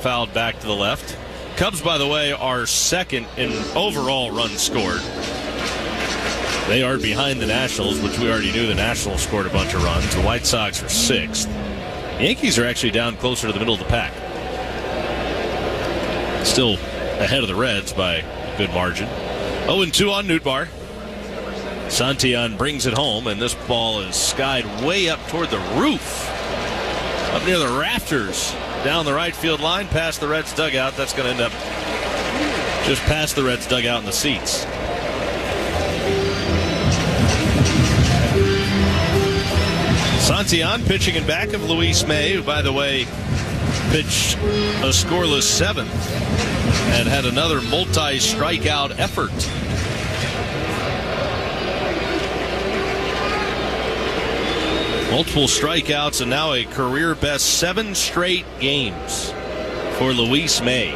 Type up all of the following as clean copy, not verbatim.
fouled back to the left. Cubs, by the way, are second in overall runs scored. They are behind the Nationals, which we already knew the Nationals scored a bunch of runs. The White Sox are sixth. The Yankees are actually down closer to the middle of the pack. Still ahead of the Reds by a good margin. 0-2 on Nootbaar. Santillan brings it home, and this ball is skied way up toward the roof. Up near the rafters. Down the right field line, past the Reds dugout. That's going to end up just past the Reds dugout in the seats. Santillan pitching in back of Luis May, who, by the way, pitched a scoreless seventh and had another multi-strikeout effort. Multiple strikeouts and now a career best 7 straight games for Luis May.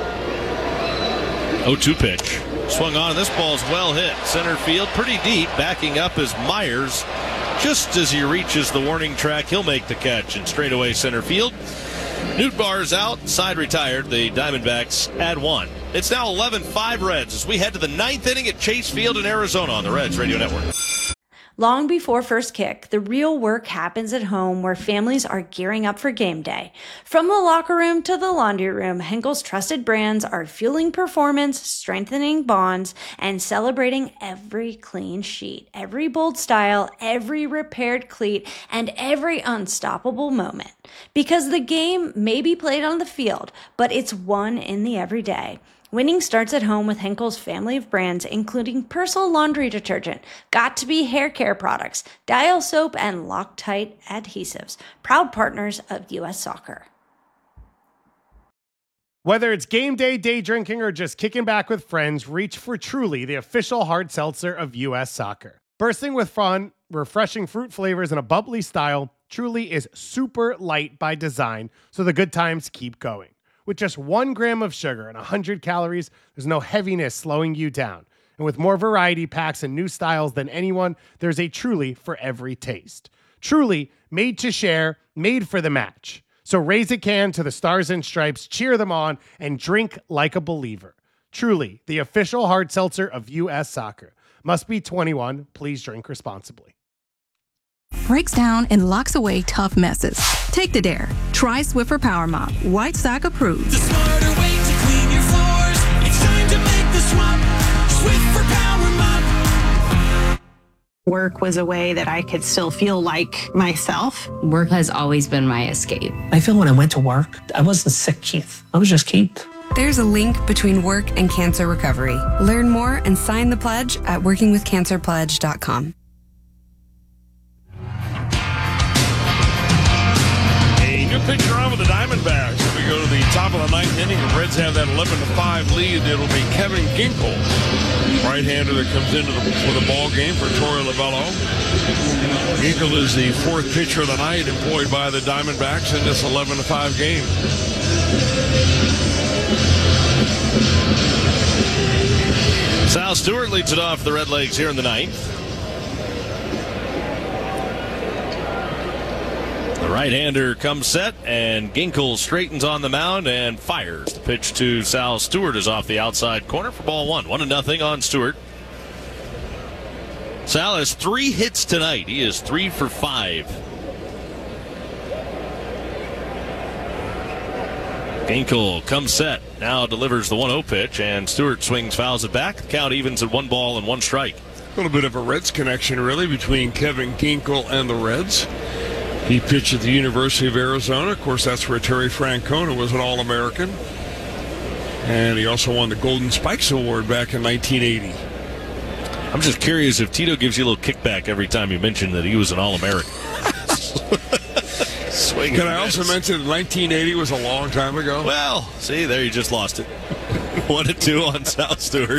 0-2 pitch. Swung on, and this ball's well hit. Center field, pretty deep. Backing up is Myers. Just as he reaches the warning track, he'll make the catch in straightaway center field. Nootbaar's out, side retired. The Diamondbacks add 1. It's now 11-5 Reds as we head to the 9th inning at Chase Field in Arizona on the Reds Radio Network. Long before first kick, the real work happens at home where families are gearing up for game day. From the locker room to the laundry room, Henkel's trusted brands are fueling performance, strengthening bonds, and celebrating every clean sheet, every bold style, every repaired cleat, and every unstoppable moment. Because the game may be played on the field, but it's won in the everyday. Winning starts at home with Henkel's family of brands, including Persil laundry detergent, Got2b hair care products, Dial soap, and Loctite adhesives. Proud partners of U.S. Soccer. Whether it's game day, day drinking, or just kicking back with friends, reach for Truly, the official hard seltzer of U.S. Soccer. Bursting with fun, refreshing fruit flavors, and a bubbly style, Truly is super light by design, so the good times keep going. With just 1 gram of sugar and 100 calories, there's no heaviness slowing you down. And with more variety packs and new styles than anyone, there's a Truly for every taste. Truly, made to share, made for the match. So raise a can to the Stars and Stripes, cheer them on, and drink like a believer. Truly, the official hard seltzer of U.S. Soccer. Must be 21. Please drink responsibly. Breaks down and locks away tough messes. Take the dare. Try Swiffer Power Mop. White Sock approved. The smarter way to clean your floors. It's time to make the swap. Swiffer Power Mop. Work was a way that I could still feel like myself. Work has always been my escape. I feel when I went to work, I wasn't sick, Keith. I was just Keith. There's a link between work and cancer recovery. Learn more and sign the pledge at workingwithcancerpledge.com. Pitcher on with the Diamondbacks. If we go to the top of the 9th inning, the Reds have that 11-5 lead. It'll be Kevin Ginkel, right-hander that comes into for the ball game for Torey Lovullo. Ginkel is the 4th pitcher of the night employed by the Diamondbacks in this 11-5 game. Sal Stewart leads it off the Redlegs here in the 9th. The right-hander comes set, and Ginkel straightens on the mound and fires. The pitch to Sal Stewart is off the outside corner for ball 1. 1-0 on Stewart. Sal has 3 hits tonight. He is 3 for 5. Ginkel comes set, now delivers the 1-0 pitch, and Stewart swings, fouls it back. The count evens at 1 ball and 1 strike. A little bit of a Reds connection, really, between Kevin Ginkel and the Reds. He pitched at the University of Arizona. Of course, that's where Terry Francona was an All-American. And he also won the Golden Spikes Award back in 1980. I'm just curious if Tito gives you a little kickback every time you mention that he was an All-American. Can I also mention that 1980 was a long time ago? Well, see, there you just lost it. 1-2 on Sal Stewart.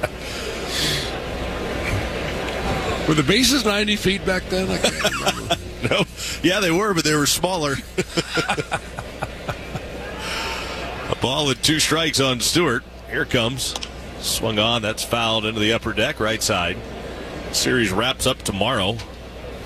Were the bases 90 feet back then? I can't remember. No. Yeah, they were, but they were smaller. A ball with 2 strikes on Stewart. Here comes. Swung on. That's fouled into the upper deck, right side. Series wraps up tomorrow.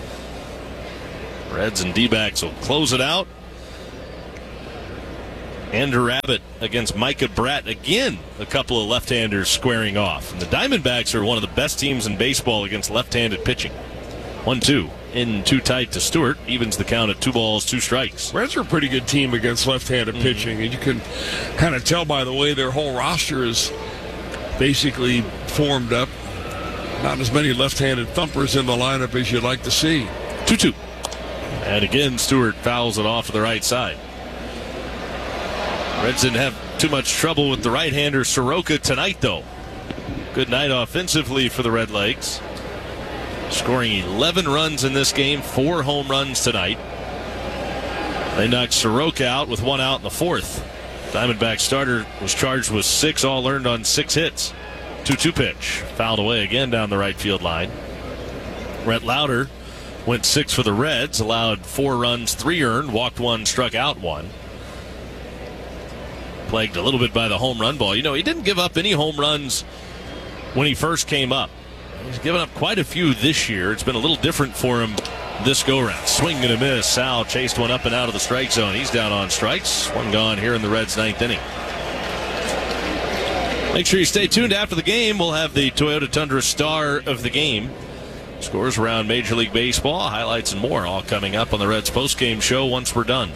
Reds and D-backs will close it out. Andrew Abbott against Micah Bratt. Again, a couple of left-handers squaring off. And the Diamondbacks are one of the best teams in baseball against left-handed pitching. 1-2. In too tight to Stewart. Evens the count at 2 balls, 2 strikes. Reds are a pretty good team against left-handed pitching, and you can kind of tell by the way their whole roster is basically formed up. Not as many left-handed thumpers in the lineup as you'd like to see. 2-2. And again, Stewart fouls it off to the right side. Reds didn't have too much trouble with the right-hander Soroka tonight, though. Good night offensively for the Redlegs. Scoring 11 runs in this game, 4 home runs tonight. They knocked Soroka out with 1 out in the 4th. Diamondback starter was charged with 6, all earned on 6 hits. 2-2 pitch. Fouled away again down the right field line. Rhett Lauder went 6 for the Reds, allowed 4 runs, 3 earned, walked 1, struck out 1. Plagued a little bit by the home run ball. You know, he didn't give up any home runs when he first came up. He's given up quite a few this year. It's been a little different for him this go-round. Swing and a miss. Sal chased one up and out of the strike zone. He's down on strikes. 1 gone here in the Reds' 9th inning. Make sure you stay tuned after the game. We'll have the Toyota Tundra star of the game. Scores around Major League Baseball, highlights and more, all coming up on the Reds postgame show once we're done.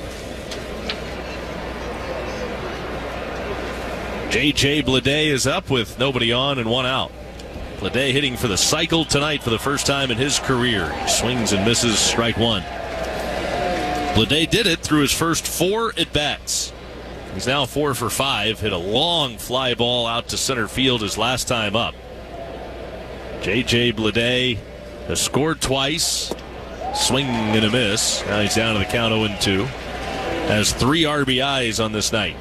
J.J. Bleday is up with nobody on and 1 out. Bleday hitting for the cycle tonight for the first time in his career. He swings and misses, strike 1. Bleday did it through his first 4 at-bats. He's now 4 for 5. Hit a long fly ball out to center field his last time up. J.J. Bleday has scored twice. Swing and a miss. Now he's down to the count 0-2. Has 3 RBIs on this night.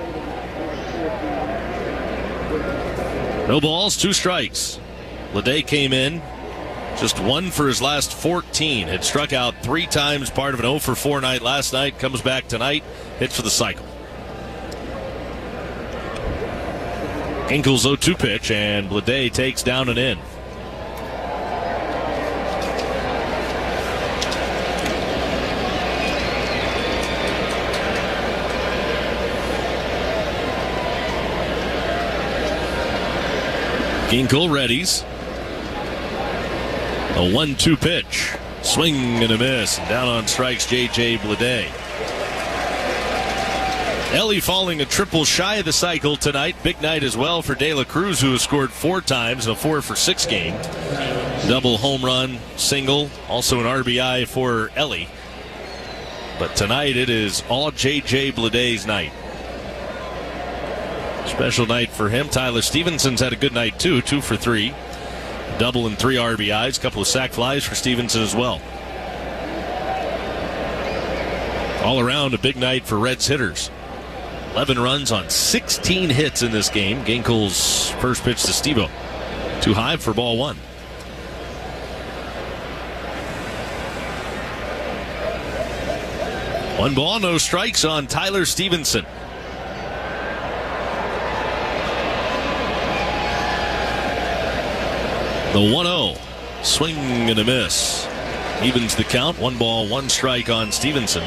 No balls, 2 strikes. Bleday came in just 1 for his last 14. Had struck out 3 times, part of an 0 for 4 night last night. Comes back tonight, hits for the cycle. Ginkel's 0-2 pitch, and Bleday takes down and in. Ginkel readies. A 1-2 pitch. Swing and a miss. Down on strikes, J.J. Bleday. Ellie falling a triple shy of the cycle tonight. Big night as well for De La Cruz, who has scored 4 times in a 4 for 6 game. Double home run, single, also an RBI for Ellie. But tonight it is all J.J. Bleday's night. Special night for him. Tyler Stevenson's had a good night too. 2 for 3. Double and 3 RBIs. Couple of sac flies for Stevenson as well. All around a big night for Reds hitters. 11 runs on 16 hits in this game. Ginkel's first pitch to Steve-O. Too high for ball 1. One ball, no strikes on Tyler Stevenson. The 1-0. Swing and a miss. Evens the count. 1 ball, 1 strike on Stevenson.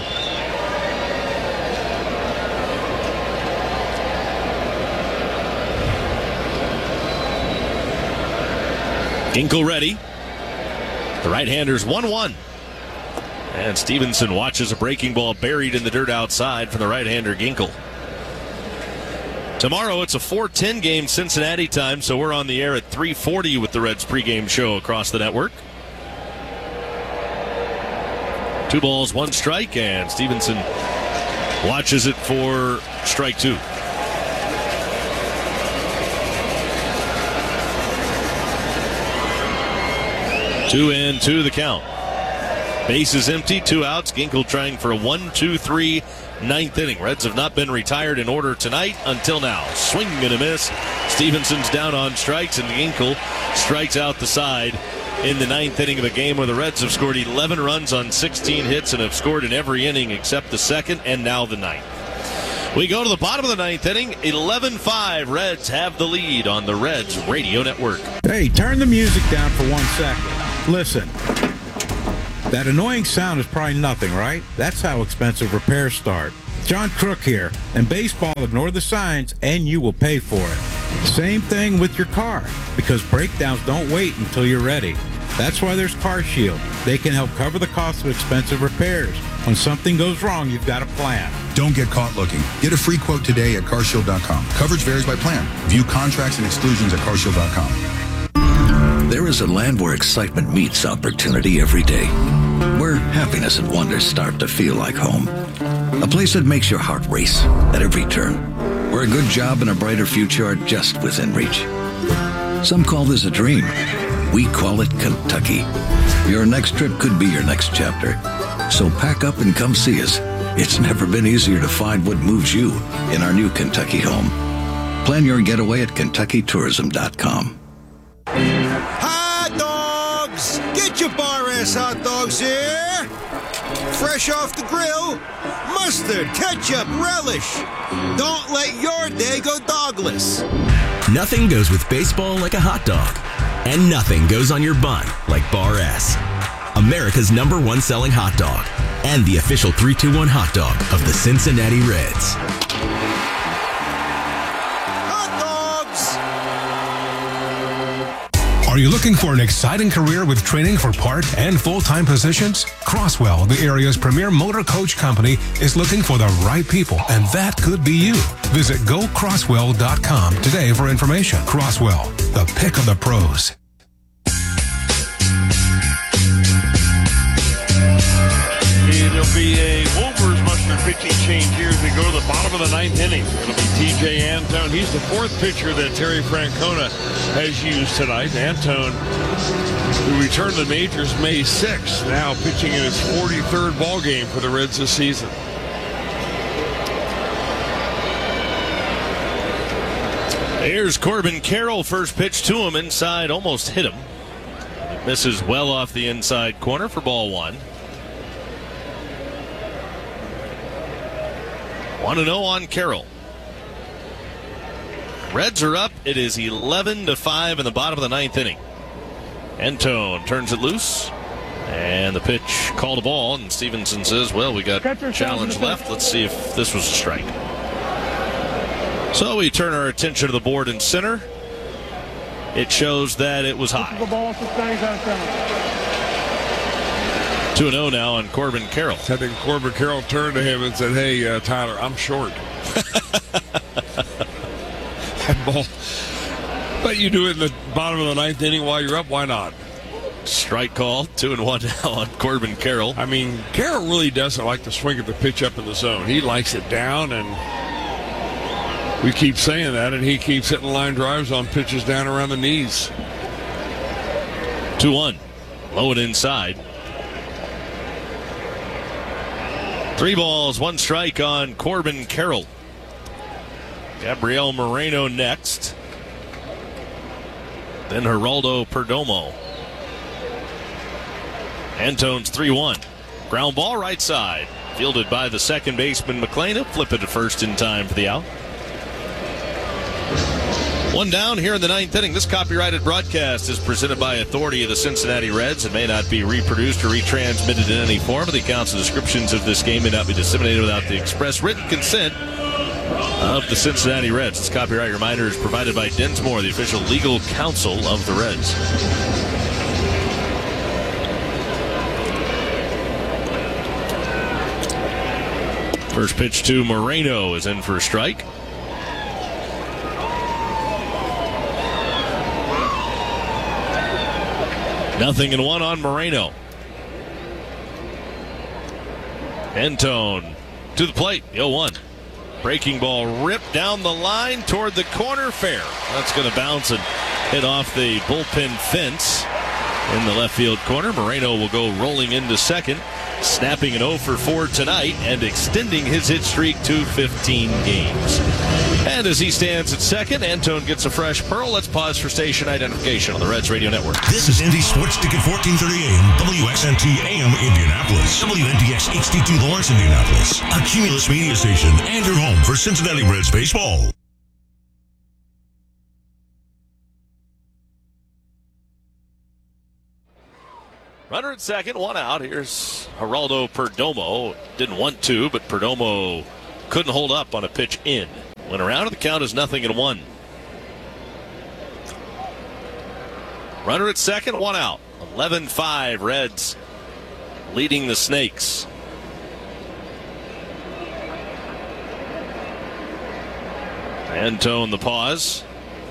Ginkel ready. The right-hander's 1-1. And Stevenson watches a breaking ball buried in the dirt outside from the right-hander Ginkel. Tomorrow it's a 4:10 game Cincinnati time, so we're on the air at 3:40 with the Reds pregame show across the network. 2 balls, 1 strike, and Stevenson watches it for strike 2. Two and 2 the count. Base is empty, 2 outs. Ginkel trying for a 1-2-3 9th inning. Reds have not been retired in order tonight until now. Swing and a miss. Stevenson's down on strikes, and Ginkel strikes out the side in the 9th inning of a game where the Reds have scored 11 runs on 16 hits and have scored in every inning except the 2nd and now the 9th. We go to the bottom of the 9th inning. 11-5. Reds have the lead on the Reds Radio Network. Hey, turn the music down for 1 second. Listen. That annoying sound is probably nothing, right? That's how expensive repairs start. John Crook here, and baseball, ignore the signs and you will pay for it. Same thing with your car, because breakdowns don't wait until you're ready. That's why there's Car Shield. They can help cover the cost of expensive repairs. When something goes wrong, you've got a plan. Don't get caught looking. Get a free quote today at carshield.com. Coverage varies by plan. View contracts and exclusions at carshield.com. There is a land where excitement meets opportunity every day, where happiness and wonder start to feel like home. A place that makes your heart race at every turn, where a good job and a brighter future are just within reach. Some call this a dream. We call it Kentucky. Your next trip could be your next chapter. So pack up and come see us. It's never been easier to find what moves you in our new Kentucky home. Plan your getaway at KentuckyTourism.com. Hot dogs! Get your bar-ass hot dogs here! Fresh off the grill, mustard, ketchup, relish. Don't let your day go dogless. Nothing goes with baseball like a hot dog. And nothing goes on your bun like Bar S. America's #1 selling hot dog. And the official 3-2-1 hot dog of the Cincinnati Reds. Are you looking for an exciting career with training for part and full-time positions? Crosswell, the area's premier motor coach company, is looking for the right people, and that could be you. Visit gocrosswell.com today for information. Crosswell, the pick of the pros. It'll be a Wolvers mustard pitching change here as we go to the bottom of the 9th inning. It'll be T.J. Antone. He's the 4th pitcher that Terry Francona has used tonight. Antone, who returned to the majors May 6th, now pitching in his 43rd ball game for the Reds this season. Here's Corbin Carroll. First pitch to him inside, almost hit him. It misses well off the inside corner for ball 1. 1-0 on Carroll. Reds are up. It is 11-5 in the bottom of the 9th inning. Antone turns it loose. And the pitch called a ball. And Stevenson says, well, we got challenge left. Let's see if this was a strike. So we turn our attention to the board in center. It shows that it was high. 2-0 now on Corbin Carroll. I think Corbin Carroll turned to him and said, hey, Tyler, I'm short. That ball. But you do it in the bottom of the 9th inning while you're up. Why not? Strike call. 2-1 now on Corbin Carroll. I mean, Carroll really doesn't like to swing at the pitch up in the zone. He likes it down, and we keep saying that, and he keeps hitting line drives on pitches down around the knees. 2-1. Low and inside. 3 balls, 1 strike on Corbin Carroll. Gabriel Moreno next. Then Geraldo Perdomo. Antone's 3-1. Ground ball right side. Fielded by the second baseman McLean. He'll flip it to first in time for the out. 1 down here in the 9th inning. This copyrighted broadcast is presented by authority of the Cincinnati Reds. It may not be reproduced or retransmitted in any form. The accounts and descriptions of this game may not be disseminated without the express written consent of the Cincinnati Reds. This copyright reminder is provided by Densmore, the official legal counsel of the Reds. First pitch to Moreno is in for a strike. Nothing in 1 on Moreno. Antone to the plate. 0-1. Breaking ball ripped down the line toward the corner. Fair. That's going to bounce and hit off the bullpen fence in the left field corner. Moreno will go rolling into second, snapping an 0 for 4 tonight and extending his hit streak to 15 games. And as he stands at second, Antone gets a fresh pearl. Let's pause for station identification on the Reds Radio Network. This is Indy Sports Ticket 1430 AM, WXNT AM Indianapolis, WNDX HD2 Lawrence, Indianapolis, a Cumulus media station, and your home for Cincinnati Reds baseball. Runner at second, 1 out. Here's Geraldo Perdomo. Didn't want to, but Perdomo couldn't hold up on a pitch in. Went around, and the count is 0-1. Runner at second, one out. 11-5, Reds leading the Snakes. Antone the pause.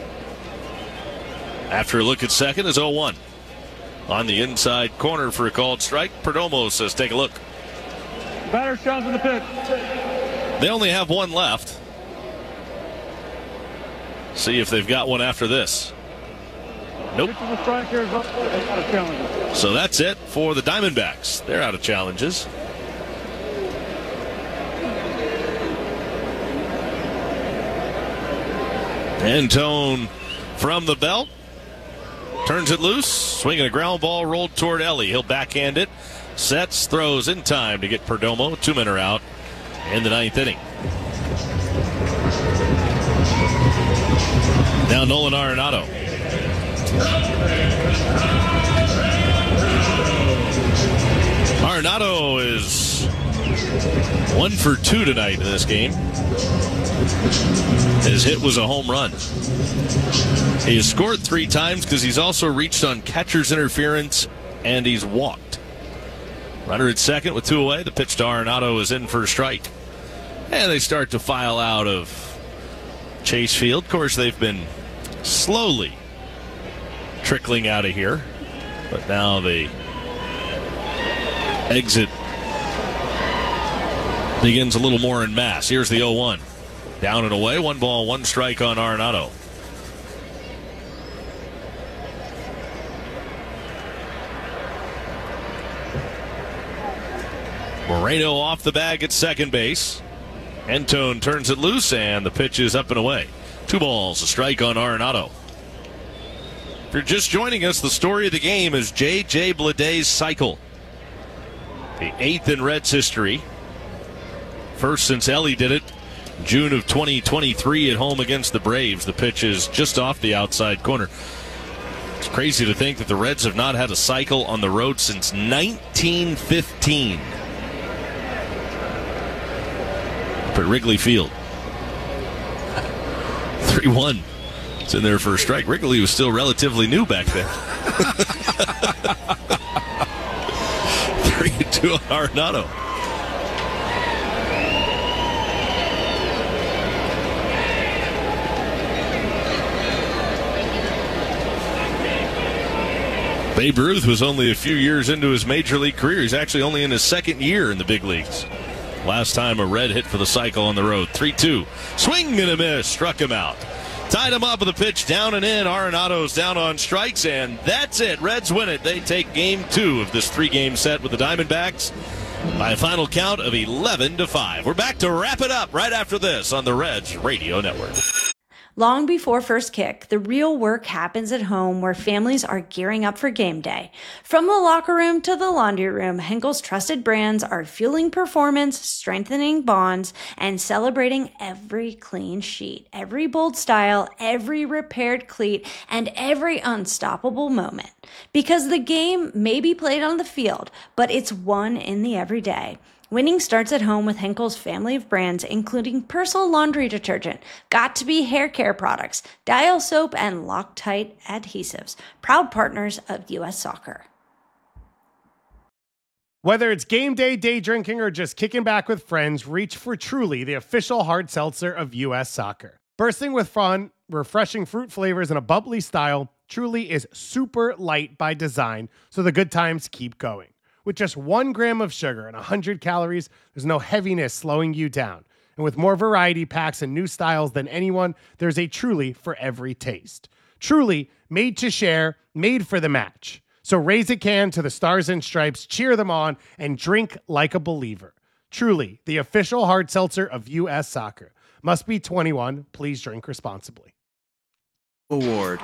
After a look at second is 0-1. On the inside corner for a called strike, Perdomo says, take a look. Batter shows in the pitch. They only have one left. See if they've got one after this. Nope. So that's it for the Diamondbacks. They're out of challenges. Antone from the belt. Turns it loose. Swinging a ground ball rolled toward Ellie. He'll backhand it. Sets, throws in time to get Perdomo. 2 men are out in the 9th inning. Now Nolan Arenado. Arenado is 1 for 2 tonight in this game. His hit was a home run. He has scored 3 times because he's also reached on catcher's interference and he's walked. Runner at second with 2 away. The pitch to Arenado is in for a strike. And they start to file out of Chase Field. Of course, they've been slowly trickling out of here. But now the exit begins a little more en masse. Here's the 0-1. Down and away. 1 ball, 1 strike on Arenado. Moreno off the bag at second base. Antone turns it loose, and the pitch is up and away. 2 balls, a strike on Arenado. If you're just joining us, the story of the game is J.J. Bleday's cycle. The 8th in Reds history. First since Ellie did it, June of 2023 at home against the Braves. The pitch is just off the outside corner. It's crazy to think that the Reds have not had a cycle on the road since 1915. Up at Wrigley Field. 3-1. It's in there for a strike. Wrigley was still relatively new back then. 3-2 on Arenado. Babe Ruth was only a few years into his major league career. He's actually only in his 2nd year in the big leagues. Last time a Red hit for the cycle on the road. 3-2. Swing and a miss. Struck him out. Tied him up with a pitch down and in. Arenado's down on strikes, and that's it. Reds win it. They take game 2 of this 3-game set with the Diamondbacks by a final count of 11-5. We're back to wrap it up right after this on the Reds Radio Network. Long before first kick, the real work happens at home where families are gearing up for game day. From the locker room to the laundry room, Henkel's trusted brands are fueling performance, strengthening bonds, and celebrating every clean sheet, every bold style, every repaired cleat, and every unstoppable moment. Because the game may be played on the field, but it's won in the everyday. Winning starts at home with Henkel's family of brands, including Persil laundry detergent, Got2b hair care products, Dial soap, and Loctite adhesives, proud partners of U.S. Soccer. Whether it's game day, day drinking, or just kicking back with friends, reach for Truly, the official hard seltzer of U.S. Soccer. Bursting with fun, refreshing fruit flavors, and a bubbly style, Truly is super light by design, so the good times keep going. With just 1 gram of sugar and 100 calories, there's no heaviness slowing you down. And with more variety packs and new styles than anyone, there's a Truly for every taste. Truly, made to share, made for the match. So raise a can to the Stars and Stripes, cheer them on, and drink like a believer. Truly, the official hard seltzer of U.S. Soccer. Must be 21. Please drink responsibly. Award.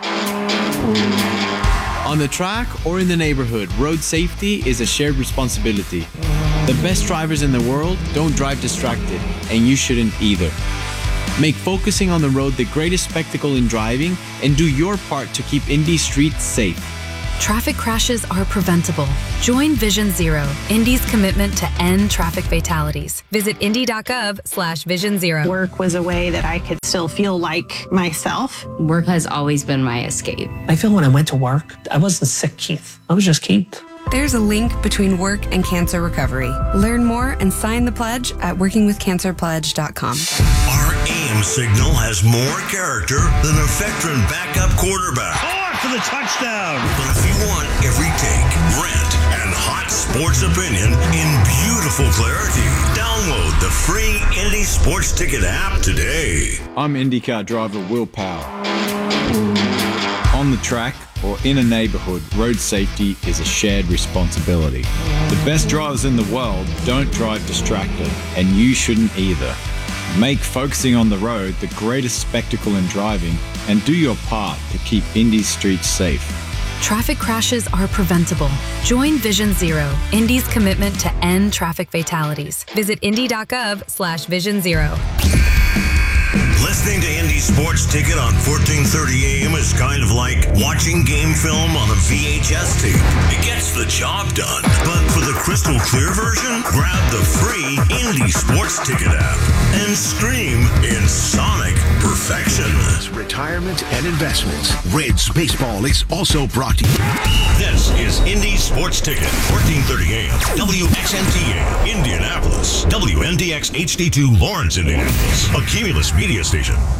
On the track or in the neighborhood, road safety is a shared responsibility. The best drivers in the world don't drive distracted, and you shouldn't either. Make focusing on the road the greatest spectacle in driving, and do your part to keep Indy streets safe. Traffic crashes are preventable. Join Vision Zero, Indy's commitment to end traffic fatalities. Visit indy.gov/Vision Zero. Work was a way that I could still feel like myself. Work has always been my escape. I feel when I went to work, I wasn't sick, Keith. I was just Keith. There's a link between work and cancer recovery. Learn more and sign the pledge at workingwithcancerpledge.com. Our AM signal has more character than a veteran backup quarterback. For the touchdown. But if you want every take, rant, and hot sports opinion in beautiful clarity, download the free Indy Sports Ticket app today. I'm IndyCar driver Will Power. On the track or in a neighborhood, road safety is a shared responsibility. The best drivers in the world don't drive distracted, and you shouldn't either. Make focusing on the road the greatest spectacle in driving, and do your part to keep Indy's streets safe. Traffic crashes are preventable. Join Vision Zero, Indy's commitment to end traffic fatalities. Visit indy.gov/Vision Zero. Listening to Indy Sports Ticket on 1430 AM is kind of like watching game film on a VHS tape. It gets the job done. But for the crystal clear version, grab the free Indy Sports Ticket app and scream in sonic perfection. Retirement and investments. Reds Baseball is also brought to you. This is Indy Sports Ticket, 1430 AM, WXNTA, Indianapolis, WNDX HD2 Lawrence, Indianapolis, a Cumulus media station.